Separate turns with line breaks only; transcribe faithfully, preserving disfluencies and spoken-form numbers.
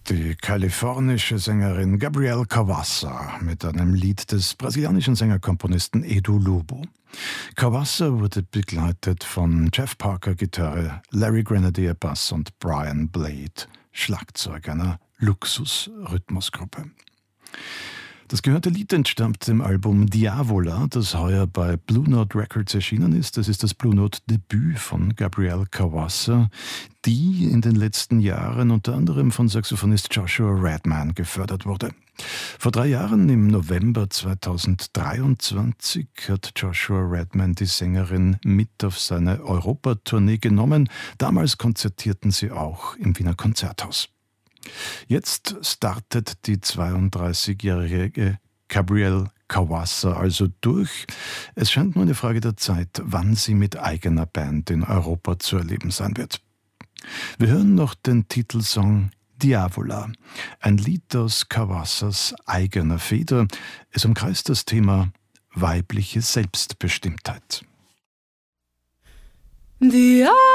Die kalifornische Sängerin Gabrielle Cavassa mit einem Lied des brasilianischen Sängerkomponisten Edu Lobo. Cavassa wurde begleitet von Jeff Parker Gitarre, Larry Grenadier Bass und Brian Blade Schlagzeug, einer Luxus-Rhythmusgruppe. Das gehörte Lied entstammt dem Album Diavola, das heuer bei Blue Note Records erschienen ist. Das ist das Blue Note Debüt von Gabrielle Cavassa, die in den letzten Jahren unter anderem von Saxophonist Joshua Redman gefördert wurde. Vor drei Jahren, im November zweitausenddreiundzwanzig, hat Joshua Redman die Sängerin mit auf seine Europatournee genommen. Damals konzertierten sie auch im Wiener Konzerthaus. Jetzt startet die zweiunddreißigjährige Gabrielle Cavassa also durch. Es scheint nur eine Frage der Zeit, wann sie mit eigener Band in Europa zu erleben sein wird. Wir hören noch den Titelsong Diavola, ein Lied aus Cavassas eigener Feder. Es umkreist das Thema weibliche Selbstbestimmtheit.
Diavola.